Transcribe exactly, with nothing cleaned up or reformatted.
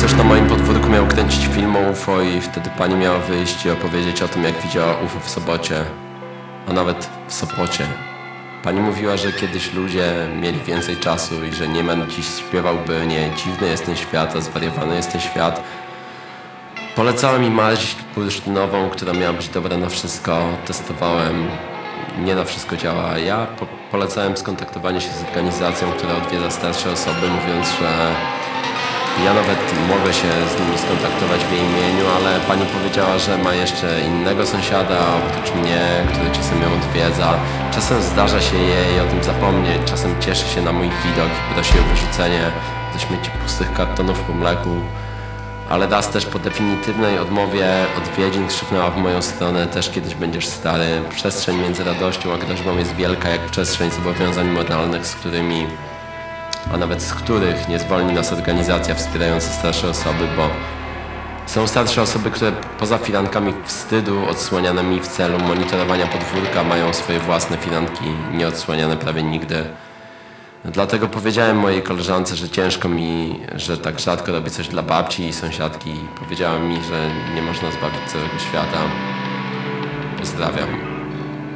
też na moim podwórku miał kręcić film o U F O i wtedy pani miała wyjść i opowiedzieć o tym, jak widziała U F O w Sobocie, a nawet w Sopocie. Pani mówiła, że kiedyś ludzie mieli więcej czasu i że Nieman dziś śpiewałby nie dziwny jest ten świat, a zwariowany jest ten świat. Polecała mi maź bursztynową, która miała być dobra na wszystko. Testowałem, nie na wszystko działa. Ja po polecałem skontaktowanie się z organizacją, która odwiedza starsze osoby, mówiąc, że ja nawet mogę się z nimi skontaktować w jej imieniu, ale pani powiedziała, że ma jeszcze innego sąsiada oprócz mnie, który czasem ją odwiedza. Czasem zdarza się jej o tym zapomnieć, czasem cieszy się na mój widok i prosi o wyrzucenie ze śmieci pustych kartonów po mleku. Ale raz też po definitywnej odmowie odwiedzin krzyknęła w moją stronę: też kiedyś będziesz stary. Przestrzeń między radością a groźbą jest wielka jak przestrzeń zobowiązań moralnych, z którymi, a nawet z których nie zwolni nas organizacja wspierająca starsze osoby, bo są starsze osoby, które poza firankami wstydu odsłanianymi w celu monitorowania podwórka mają swoje własne firanki nieodsłaniane prawie nigdy. Dlatego powiedziałem mojej koleżance, że ciężko mi, że tak rzadko robię coś dla babci i sąsiadki. Powiedziała mi, że nie można zbawić całego świata. Pozdrawiam.